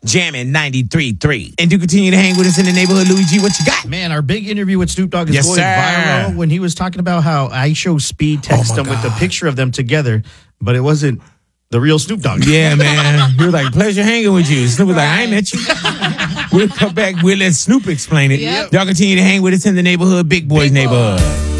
Jamming 93.3. And do continue to hang with us in the neighborhood. Louis G, what you got? Man, our big interview with Snoop Dogg is Yes, going sir. viral when he was talking about how ISHO speed texted him with a picture of them together, but it wasn't the real Snoop Dogg. Yeah, man. He was like, pleasure hanging with you. Snoop was like, I ain't met you. We'll come back. We'll let Snoop explain it. Yep. Y'all continue to hang with us in the neighborhood, Big Boys neighborhood.